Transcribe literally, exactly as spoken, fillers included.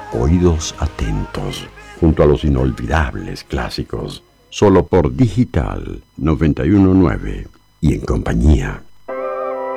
Oídos atentos, junto a los inolvidables clásicos, solo por Digital noventa y uno punto nueve y en compañía.